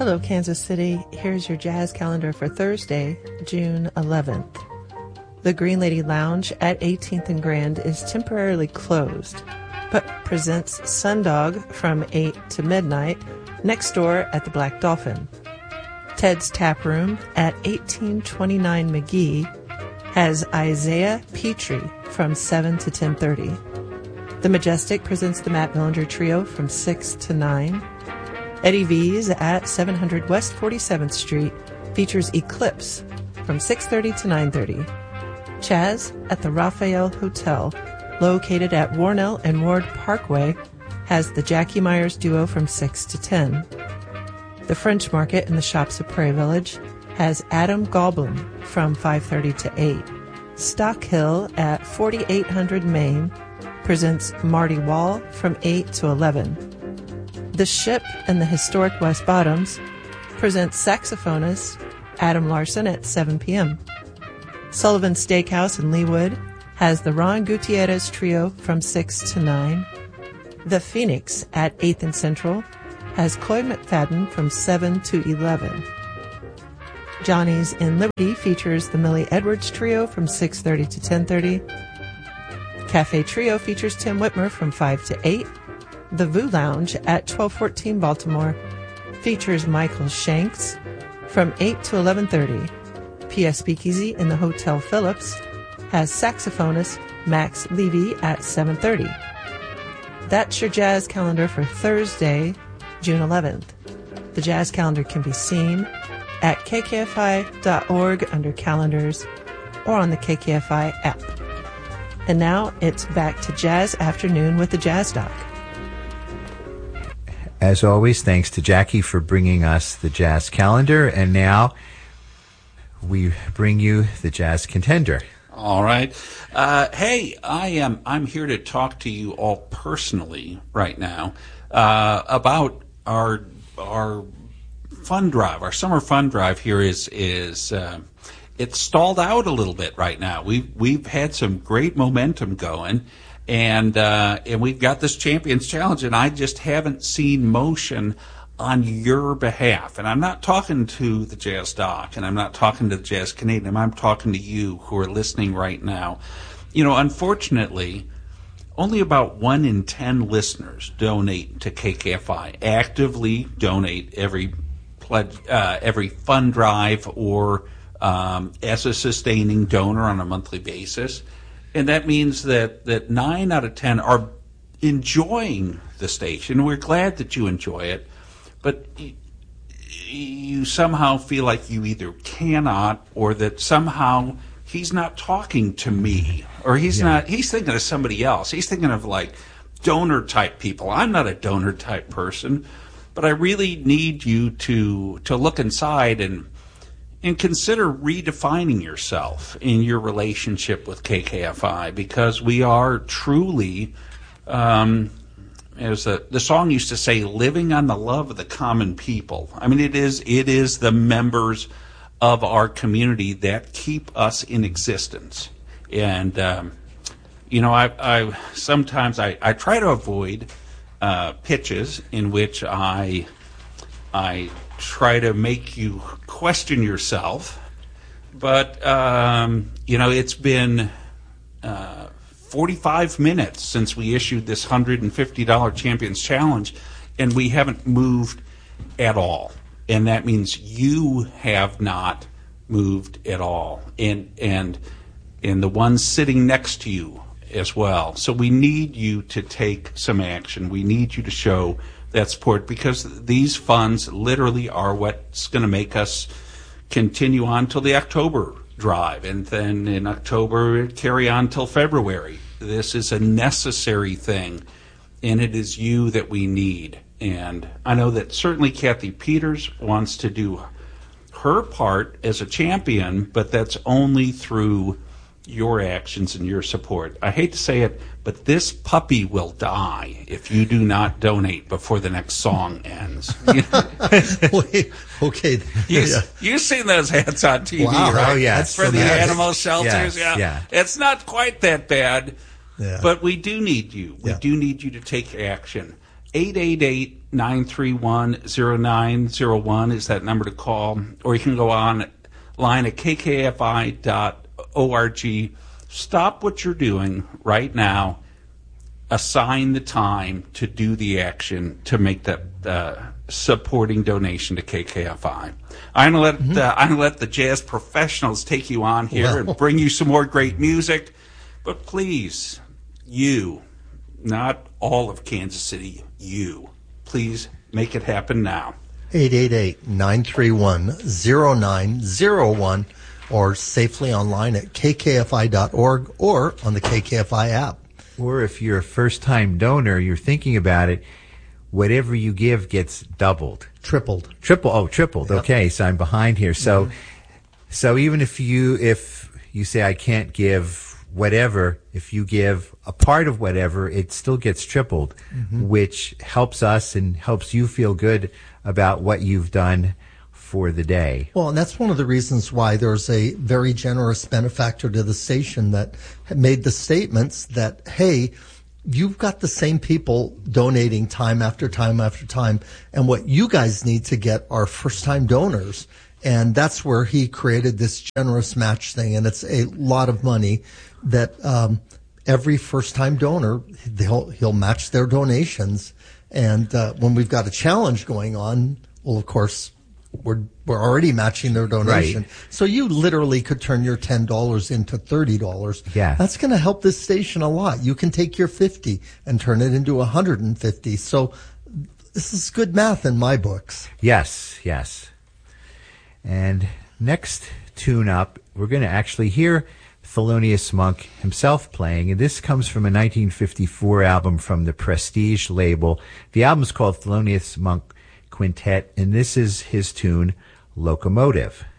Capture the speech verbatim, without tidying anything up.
Hello, Kansas City. Here's your jazz calendar for Thursday, June eleventh. The Green Lady Lounge at eighteenth and Grand is temporarily closed, but presents Sundog from eight to midnight next door at the Black Dolphin. Ted's Tap Room at eighteen twenty-nine McGee has Isaiah Petrie from seven to ten thirty. The Majestic presents the Matt Billinger Trio from six to nine. Eddie V's at seven hundred West forty-seventh Street features Eclipse from six thirty to nine thirty. Chaz at the Raphael Hotel, located at Warnell and Ward Parkway, has the Jackie Myers Duo from six to ten. The French Market in the Shops of Prairie Village has Adam Goblin from five thirty to eight. Stock Hill at forty-eight hundred Main presents Marty Wall from eight to eleven. The Ship and the Historic West Bottoms presents saxophonist Adam Larson at seven p.m. Sullivan Steakhouse in Leawood has the Ron Gutierrez Trio from six to nine. The Phoenix at eighth and Central has Coy McFadden from seven to eleven. Johnny's in Liberty features the Millie Edwards Trio from six thirty to ten thirty. Cafe Trio features Tim Whitmer from five to eight. The Voo Lounge at twelve fourteen Baltimore features Michael Shanks from eight to eleven thirty. P S Speakeasy in the Hotel Phillips has saxophonist Max Levy at seven thirty. That's your jazz calendar for Thursday, June eleventh. The jazz calendar can be seen at k k f i dot org under calendars or on the K K F I app. And now it's back to Jazz Afternoon with the Jazz Doc. As always, thanks to Jackie for bringing us the jazz calendar. And now we bring you the Jazz Contender. All right. Uh, hey, I am. I'm here to talk to you all personally right now uh, about our our fund drive. Our summer fund drive here is is uh, it's stalled out a little bit right now. We've we've had some great momentum going. And uh, and we've got this Champions Challenge, and I just haven't seen motion on your behalf. And I'm not talking to the Jazz Doc, and I'm not talking to the Jazz Canadian. I'm talking to you who are listening right now. You know, unfortunately, only about one in ten listeners donate to K K F I, actively donate every pledge, uh, every fund drive or um, as a sustaining donor on a monthly basis. And that means that, that nine out of ten are enjoying the station. We're glad that you enjoy it, but you, you somehow feel like you either cannot, or that somehow he's not talking to me, or he's yeah. not, he's thinking of somebody else. He's thinking of like donor type people. I'm not a donor type person, but I really need you to, to look inside and And consider redefining yourself in your relationship with K K F I, because we are truly, um, as the, the song used to say, living on the love of the common people. I mean, it is it is the members of our community that keep us in existence. And um, you know, I, I sometimes I, I try to avoid uh, pitches in which I I. try to make you question yourself, but um, you know, it's been uh, forty-five minutes since we issued this one hundred fifty dollars Champions Challenge, and we haven't moved at all. And that means you have not moved at all, and and and the ones sitting next to you as well. So we need you to take some action. We need you to show that support, because these funds literally are what's going to make us continue on till the October drive, and then in October carry on till February. This is a necessary thing, and it is you that we need. And I know that certainly Kathy Peters wants to do her part as a champion, but that's only through your actions and your support. I hate to say it, but this puppy will die if you do not donate before the next song ends. You know? Wait, okay. You, yeah. You've seen those ads on T V, wow. right? Oh, yes. For the yes. animal shelters. Yes. Yeah. yeah. It's not quite that bad, yeah. but we do need you. We yeah. do need you to take action. eight eight eight, nine three one, zero nine zero one is that number to call. Or you can go online at k k f i dot org. Stop what you're doing right now. Assign the time to do the action to make that uh, supporting donation to K K F I. I'm gonna let mm-hmm. uh, I'm gonna let the jazz professionals take you on here well. and bring you some more great music. But please, you, not all of Kansas City, you, please make it happen now. eight eight eight, nine three one, zero nine zero one or safely online at k k f i dot org or on the K K F I app. Or if you're a first-time donor, you're thinking about it, whatever you give gets doubled. Tripled. Triple. Oh, tripled. Yep. Okay, so I'm behind here. So, mm-hmm. so even if you if you say I can't give whatever, if you give a part of whatever, it still gets tripled, mm-hmm. which helps us and helps you feel good about what you've done for the day. Well, and that's one of the reasons why there's a very generous benefactor to the station that made the statements that, hey, you've got the same people donating time after time after time, and what you guys need to get are first-time donors. And that's where he created this generous match thing, and it's a lot of money that um, every first-time donor, he'll, he'll match their donations. And uh, when we've got a challenge going on, well, of course, We're we're already matching their donation. Right. So you literally could turn your ten dollars into thirty dollars. Yeah. That's going to help this station a lot. You can take your fifty and turn it into one hundred fifty. So this is good math in my books. Yes, yes. And next tune up, we're going to actually hear Thelonious Monk himself playing, and this comes from a nineteen fifty-four album from the Prestige label. The album's called Thelonious Monk Quintet, and this is his tune, Locomotive.